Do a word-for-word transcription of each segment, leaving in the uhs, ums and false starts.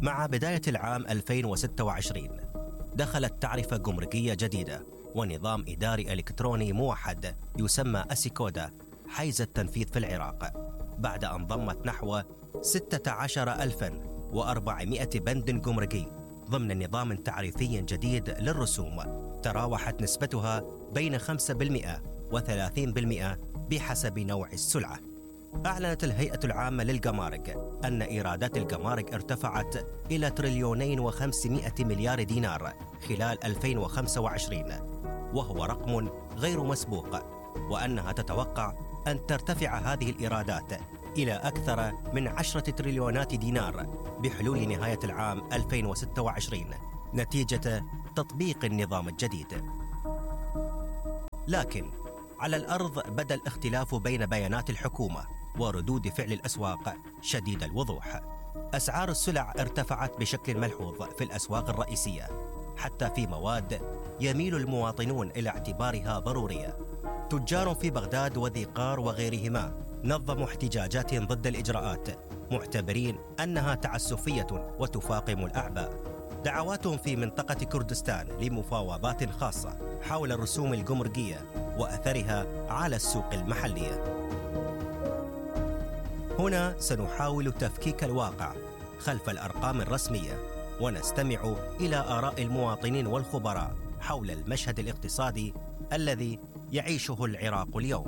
مع بداية العام ألفين وستة وعشرين دخلت تعرفة جمركية جديدة ونظام إداري إلكتروني موحد يسمى أسيكودا حيز التنفيذ في العراق، بعد أن ضمت نحو ستة عشر ألفاً وأربعمائة بند جمركي ضمن نظام تعريفي جديد للرسوم تراوحت نسبتها بين خمسة بالمئة وثلاثين بالمئة بحسب نوع السلعة. أعلنت الهيئة العامة للجمارك أن إيرادات الجمارك ارتفعت إلى تريليونين وخمسمائة مليار دينار خلال ألفين وخمسة وعشرين، وهو رقم غير مسبوق، وأنها تتوقع أن ترتفع هذه الإيرادات إلى أكثر من عشرة تريليونات دينار بحلول نهاية العام ألفين وستة وعشرين نتيجة تطبيق النظام الجديد. لكن على الأرض بدا الاختلاف بين بيانات الحكومة وردود فعل الأسواق شديد الوضوح. أسعار السلع ارتفعت بشكل ملحوظ في الأسواق الرئيسية، حتى في مواد يميل المواطنون إلى اعتبارها ضرورية. تجار في بغداد وذي قار وغيرهما نظموا احتجاجات ضد الإجراءات، معتبرين أنها تعسفية وتفاقم الأعباء. دعواتهم في منطقة كردستان لمفاوضات خاصة حول الرسوم الجمركية وأثرها على السوق المحلية. هنا سنحاول تفكيك الواقع خلف الأرقام الرسمية، ونستمع إلى آراء المواطنين والخبراء حول المشهد الاقتصادي الذي يعيشه العراق اليوم.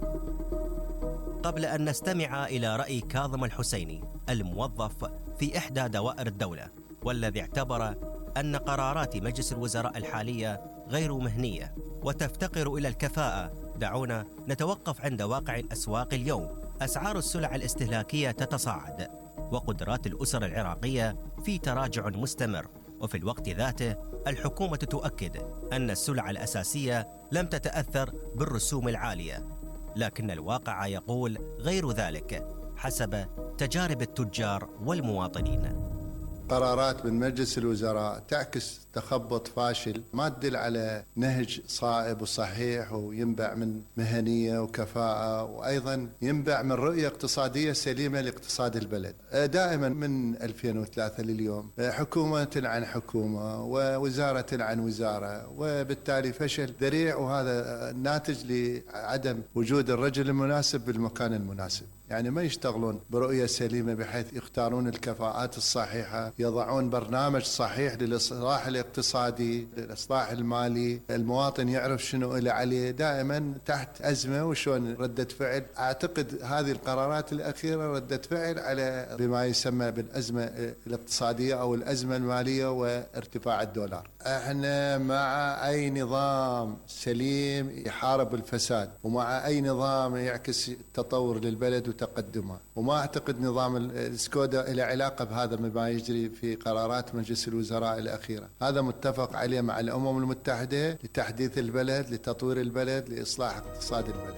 قبل أن نستمع إلى رأي كاظم الحسيني الموظف في إحدى دوائر الدولة، والذي اعتبر أن قرارات مجلس الوزراء الحالية غير مهنية وتفتقر إلى الكفاءة، دعونا نتوقف عند واقع الأسواق اليوم. أسعار السلع الاستهلاكية تتصاعد، وقدرات الأسر العراقية في تراجع مستمر، وفي الوقت ذاته الحكومة تؤكد أن السلع الأساسية لم تتأثر بالرسوم العالية، لكن الواقع يقول غير ذلك حسب تجارب التجار والمواطنين. قرارات من مجلس الوزراء تعكس تخبط فاشل، ما تدل على نهج صائب وصحيح وينبع من مهنية وكفاءة، وأيضا ينبع من رؤية اقتصادية سليمة لاقتصاد البلد. دائما من ألفين وثلاثة لليوم حكومة عن حكومة ووزارة عن وزارة، وبالتالي فشل ذريع، وهذا ناتج لعدم وجود الرجل المناسب بالمكان المناسب. يعني ما يشتغلون برؤية سليمة بحيث يختارون الكفاءات الصحيحة، يضعون برنامج صحيح للإصلاح الاقتصادي، للإصلاح المالي، المواطن يعرف شنو اللي عليه، دائما تحت أزمة وشون ردة فعل. أعتقد هذه القرارات الأخيرة ردة فعل على بما يسمى بالأزمة الاقتصادية أو الأزمة المالية وارتفاع الدولار. احنا مع أي نظام سليم يحارب الفساد، ومع أي نظام يعكس تطور للبلد وتقدمه، وما أعتقد نظام السكودا له علاقة بهذا ما يجري في قرارات مجلس الوزراء الأخيرة. هذا متفق عليه مع الأمم المتحدة لتحديث البلد، لتطوير البلد، لإصلاح اقتصاد البلد.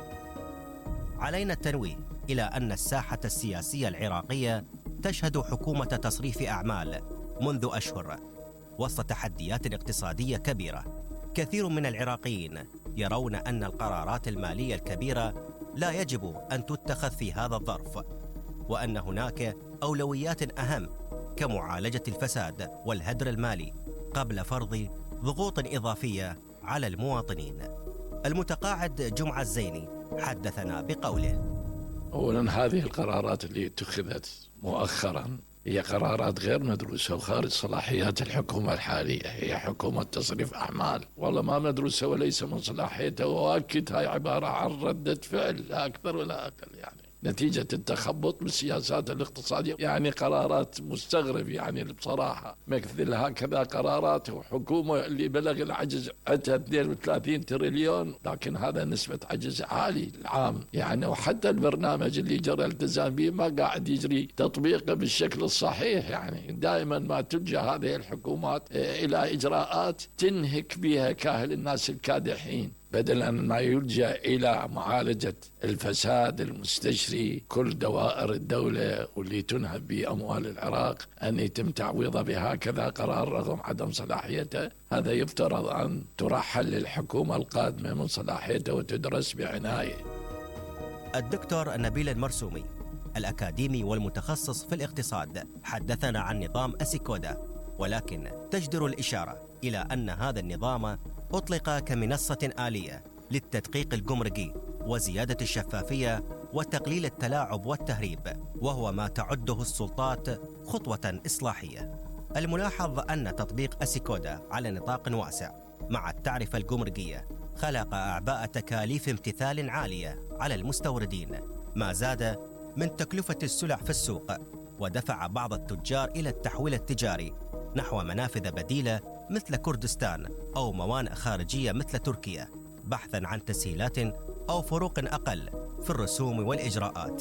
علينا التنويه إلى أن الساحة السياسية العراقية تشهد حكومة تصريف أعمال منذ أشهر وسط تحديات اقتصادية كبيرة. كثير من العراقيين يرون أن القرارات المالية الكبيرة لا يجب أن تتخذ في هذا الظرف، وأن هناك أولويات أهم كمعالجة الفساد والهدر المالي قبل فرض ضغوط إضافية على المواطنين. المتقاعد جمعة الزيني حدثنا بقوله: أولا، هذه القرارات اللي اتخذت مؤخرا هي قرارات غير مدروسة وخارج صلاحيات الحكومة الحالية. هي حكومة تصريف أعمال، والله ما مدروسة وليس من صلاحيتها، وأكد هاي عبارة عن ردة فعل لا أكثر ولا أقل، يعني نتيجة التخبط بالسياسات الاقتصادية. يعني قرارات مستغرب يعني بصراحة، مثل هكذا قرارات وحكومة اللي بلغ العجز عندها اثنين وثلاثين تريليون، لكن هذا نسبة عجز عالي العام يعني، وحتى البرنامج اللي جرى الالتزام به ما قاعد يجري تطبيقه بالشكل الصحيح. يعني دائما ما تلجأ هذه الحكومات إلى إجراءات تنهك بها كاهل الناس الكادحين، بدلا ما يلجأ إلى معالجة الفساد المستشري. كل دوائر الدولة واللي تنهب بأموال العراق أن يتم تعويضها بهكذا قرار رغم عدم صلاحيته. هذا يفترض أن ترحل للحكومة القادمة من صلاحيته وتدرس بعناية. الدكتور نبيل المرسومي الأكاديمي والمتخصص في الاقتصاد حدثنا عن نظام أسيكودا، ولكن تجدر الإشارة إلى أن هذا النظام أطلق كمنصة آلية للتدقيق الجمركي وزيادة الشفافية وتقليل التلاعب والتهريب، وهو ما تعده السلطات خطوة إصلاحية. الملاحظ أن تطبيق أسيكودا على نطاق واسع مع التعرفة الجمركية خلق أعباء تكاليف امتثال عالية على المستوردين، ما زاد من تكلفة السلع في السوق، ودفع بعض التجار إلى التحويل التجاري نحو منافذ بديلة مثل كردستان أو موانئ خارجية مثل تركيا، بحثاً عن تسهيلات أو فروق أقل في الرسوم والإجراءات.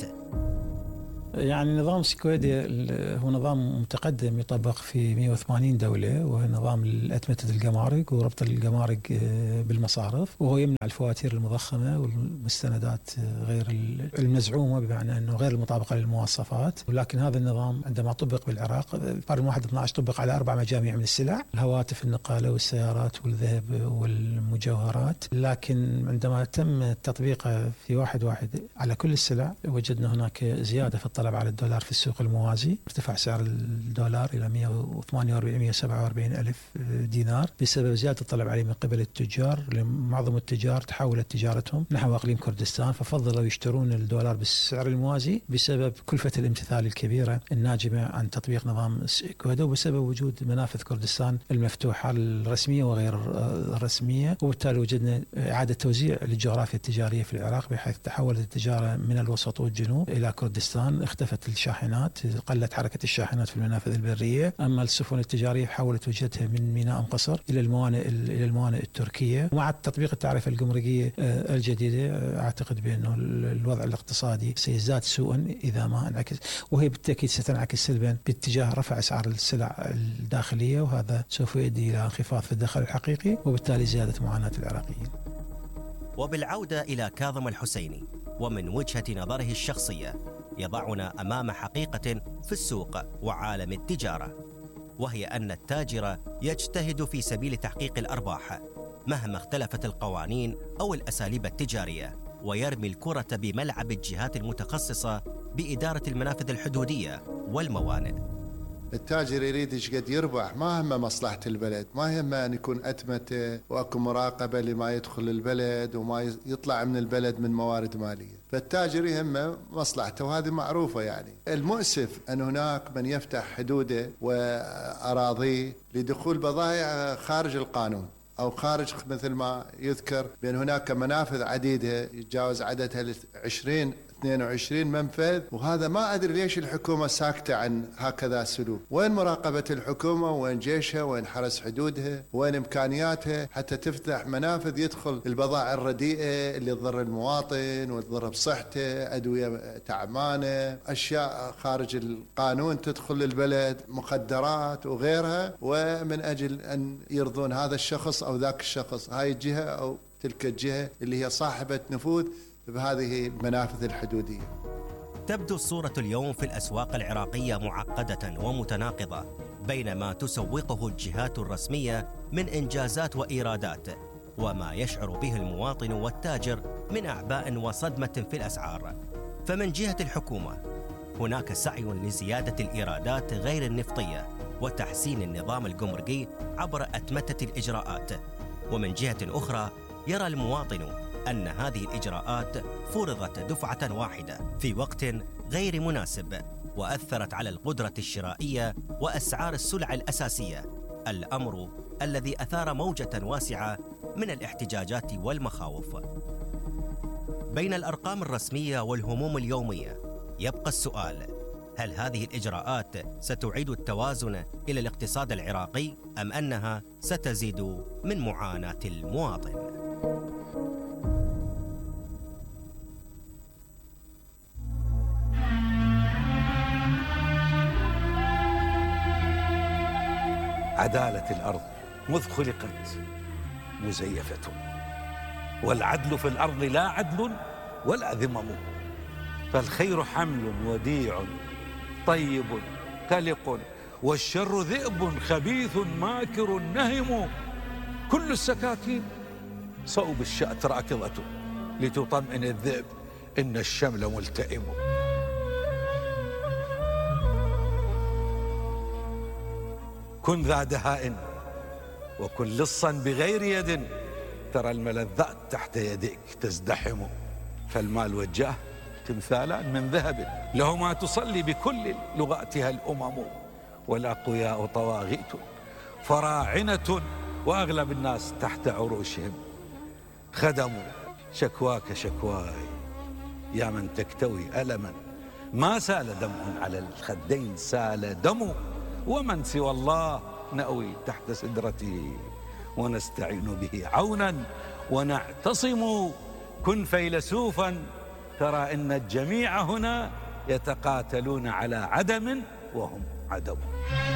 يعني نظام سيكودا هو نظام متقدم يطبق في مئة وثمانين دولة، وهو نظام أتمتة الجمارك وربط الجمارك بالمصارف، وهو يمنع الفواتير المضخمة والمستندات غير المزعومة، بمعنى أنه غير المطابقة للمواصفات. ولكن هذا النظام عندما طبق بالعراق قرن واحد اثنا عشر طبق على أربع مجاميع من السلع: الهواتف، النقالة، والسيارات، والذهب، والمجوهرات. لكن عندما تم تطبيقه في واحد واحد على كل السلع، وجدنا هناك زيادة في الطلب على الدولار في السوق الموازي، ارتفع سعر الدولار إلى مئة وثمانية وأربعين مئة وسبعة وأربعين ألف دينار بسبب زيادة الطلب عليه من قبل التجار. معظم التجار تحولت تجارتهم نحو إقليم كردستان، ففضلوا يشترون الدولار بالسعر الموازي بسبب كلفة الامتثال الكبيرة الناجمة عن تطبيق نظام سيكودا، وبسبب وجود منافذ كردستان المفتوحة الرسمية وغير الرسمية. وبالتالي وجدنا إعادة توزيع للجغرافيا التجارية في العراق، بحيث تحولت التجارة من الوسط والجنوب إلى كردستان، اختفت الشاحنات، قلت حركة الشاحنات في المنافذ البرية. أما السفن التجارية حولت وجهتها من ميناء أم قصر إلى الموانئ إلى الموانئ التركية. ومع تطبيق التعرفة الجمركية الجديدة أعتقد بأنه الوضع الاقتصادي سيزداد سوءا إذا ما انعكس، وهي بالتأكيد ستنعكس سلبا باتجاه رفع أسعار السلع الداخلية، وهذا سوف يؤدي إلى انخفاض في الدخل الحقيقي وبالتالي زيادة معاناة العراقيين. وبالعودة إلى كاظم الحسيني ومن وجهة نظره الشخصية، يضعنا أمام حقيقة في السوق وعالم التجارة، وهي أن التاجر يجتهد في سبيل تحقيق الأرباح مهما اختلفت القوانين أو الأساليب التجارية، ويرمي الكرة بملعب الجهات المتخصصة بإدارة المنافذ الحدودية والموانئ. التاجر يريد ايش قد يربح، ما همه مصلحة البلد، ما همه أن يكون أتمته وأكو مراقبة لما يدخل البلد وما يطلع من البلد من موارد مالية. فالتاجر يهمه مصلحته، وهذه معروفة. يعني المؤسف أن هناك من يفتح حدوده وأراضيه لدخول بضائع خارج القانون أو خارج، مثل ما يذكر بأن هناك منافذ عديدة يتجاوز عددها عشرين اثنين وعشرين منفذ، وهذا ما أدري ليش الحكومة ساكتة عن هكذا سلوك. وين مراقبة الحكومة؟ وين جيشها؟ وين حرس حدودها؟ وين إمكانياتها حتى تفتح منافذ يدخل البضائع الرديئة اللي تضر المواطن وتضر بصحته، أدوية تعبانة، أشياء خارج القانون تدخل للبلد، مخدرات وغيرها، ومن أجل أن يرضون هذا الشخص أو ذاك الشخص، هاي الجهة أو تلك الجهة اللي هي صاحبة نفوذ بهذه المنافذ الحدودية. تبدو الصورة اليوم في الأسواق العراقية معقدة ومتناقضة بين ما تسوقه الجهات الرسمية من إنجازات وإيرادات، وما يشعر به المواطن والتاجر من أعباء وصدمة في الأسعار. فمن جهة الحكومة هناك سعي لزيادة الإيرادات غير النفطية وتحسين النظام الجمركي عبر أتمتة الإجراءات، ومن جهة أخرى يرى المواطن أن هذه الإجراءات فرضت دفعة واحدة في وقت غير مناسب، وأثرت على القدرة الشرائية وأسعار السلع الأساسية، الأمر الذي أثار موجة واسعة من الاحتجاجات والمخاوف. بين الأرقام الرسمية والهموم اليومية يبقى السؤال: هل هذه الإجراءات ستعيد التوازن إلى الاقتصاد العراقي، أم أنها ستزيد من معاناة المواطن؟ عدالة الأرض مذ خلقت مزيفة، والعدل في الأرض لا عدل ولا ذمم، فالخير حمل وديع طيب كلق، والشر ذئب خبيث ماكر نهم، كل السكاكين صوب الشأت راكضة، لتطمئن الذئب إن الشمل ملتئم. كن ذا دهاء وكن لصا بغير يد، ترى الملذات تحت يديك تزدحم. فالمال والجاه تمثالان من ذهب، لهما تصلي بكل لغاتها الأمم. والأقوياء طواغيت فراعنة، وأغلب الناس تحت عروشهم خدموا. شكواك شكواي يا من تكتوي ألما، ما سال دمع على الخدين سال دم. ومن سوى الله نأوي تحت سدرته، ونستعين به عونا ونعتصم. كن فيلسوفا ترى إن الجميع هنا يتقاتلون على عدم وهم عدم.